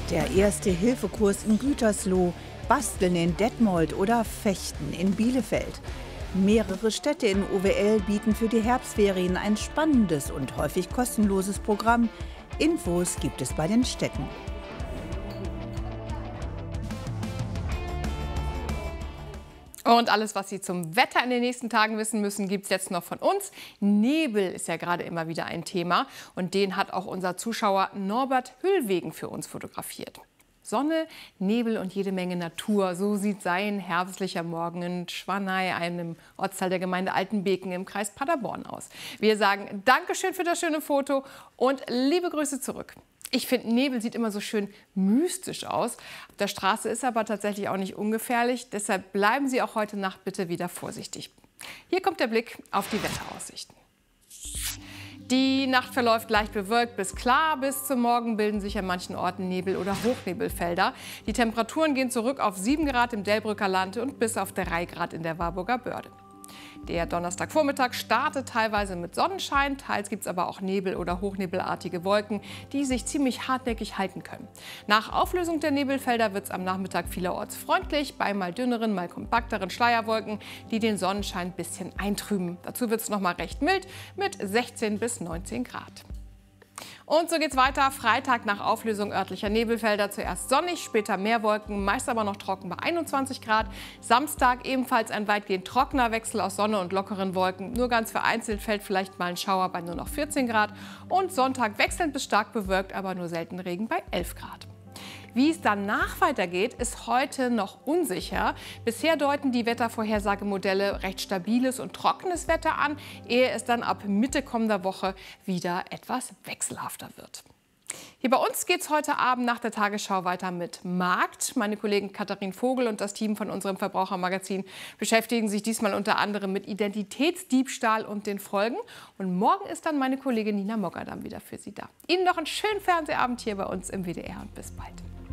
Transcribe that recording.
Der Erste-Hilfe-Kurs in Gütersloh, Basteln in Detmold oder Fechten in Bielefeld. Mehrere Städte in OWL bieten für die Herbstferien ein spannendes und häufig kostenloses Programm. Infos gibt es bei den Städten. Und alles, was Sie zum Wetter in den nächsten Tagen wissen müssen, gibt es jetzt noch von uns. Nebel ist ja gerade immer wieder ein Thema und den hat auch unser Zuschauer Norbert Hüllwegen für uns fotografiert. Sonne, Nebel und jede Menge Natur. So sieht sein herbstlicher Morgen in Schwanei, einem Ortsteil der Gemeinde Altenbeken im Kreis Paderborn, aus. Wir sagen Dankeschön für das schöne Foto und liebe Grüße zurück. Ich finde, Nebel sieht immer so schön mystisch aus. Auf der Straße ist aber tatsächlich auch nicht ungefährlich. Deshalb bleiben Sie auch heute Nacht bitte wieder vorsichtig. Hier kommt der Blick auf die Wetteraussichten. Die Nacht verläuft leicht bewölkt bis klar. Bis zum Morgen bilden sich an manchen Orten Nebel- oder Hochnebelfelder. Die Temperaturen gehen zurück auf 7 Grad im Delbrücker Land und bis auf 3 Grad in der Warburger Börde. Der Donnerstagvormittag startet teilweise mit Sonnenschein, teils gibt es aber auch Nebel- oder hochnebelartige Wolken, die sich ziemlich hartnäckig halten können. Nach Auflösung der Nebelfelder wird es am Nachmittag vielerorts freundlich, bei mal dünneren, mal kompakteren Schleierwolken, die den Sonnenschein ein bisschen eintrüben. Dazu wird es noch mal recht mild mit 16 bis 19 Grad. Und so geht's weiter. Freitag nach Auflösung örtlicher Nebelfelder zuerst sonnig, später mehr Wolken, meist aber noch trocken bei 21 Grad. Samstag ebenfalls ein weitgehend trockener Wechsel aus Sonne und lockeren Wolken. Nur ganz vereinzelt fällt vielleicht mal ein Schauer bei nur noch 14 Grad. Und Sonntag wechselnd bis stark bewölkt, aber nur selten Regen bei 11 Grad. Wie es danach weitergeht, ist heute noch unsicher. Bisher deuten die Wettervorhersagemodelle recht stabiles und trockenes Wetter an, ehe es dann ab Mitte kommender Woche wieder etwas wechselhafter wird. Hier bei uns geht es heute Abend nach der Tagesschau weiter mit Markt. Meine Kollegin Katharin Vogel und das Team von unserem Verbrauchermagazin beschäftigen sich diesmal unter anderem mit Identitätsdiebstahl und den Folgen. Und morgen ist dann meine Kollegin Nina Mogadam wieder für Sie da. Ihnen noch einen schönen Fernsehabend hier bei uns im WDR und bis bald.